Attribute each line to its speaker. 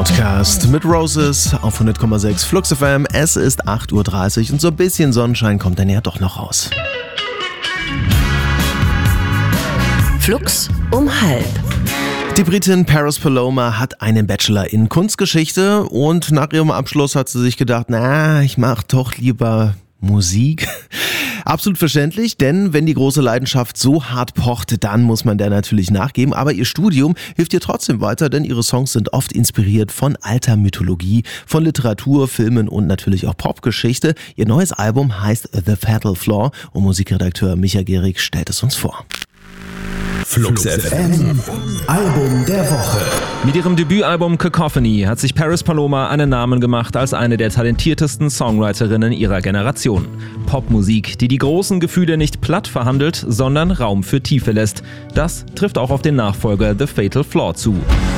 Speaker 1: Outcast mit Roses auf 100,6 Flux FM. Es ist 8:30 Uhr und so ein bisschen Sonnenschein kommt dann ja doch noch raus.
Speaker 2: Flux um halb.
Speaker 1: Die Britin Paris Paloma hat einen Bachelor in Kunstgeschichte und nach ihrem Abschluss hat sie sich gedacht, ich mache doch lieber Musik. Absolut verständlich, denn wenn die große Leidenschaft so hart pocht, dann muss man der natürlich nachgeben. Aber ihr Studium hilft ihr trotzdem weiter, denn ihre Songs sind oft inspiriert von alter Mythologie, von Literatur, Filmen und natürlich auch Popgeschichte. Ihr neues Album heißt The Fatal Flaw und Musikredakteur Micha Gehrig stellt es uns vor.
Speaker 3: Flux FM Album der Woche.
Speaker 4: Mit ihrem Debütalbum Cacophony hat sich Paris Paloma einen Namen gemacht als eine der talentiertesten Songwriterinnen ihrer Generation. Popmusik, die die großen Gefühle nicht platt verhandelt, sondern Raum für Tiefe lässt. Das trifft auch auf den Nachfolger The Fatal Flaw zu.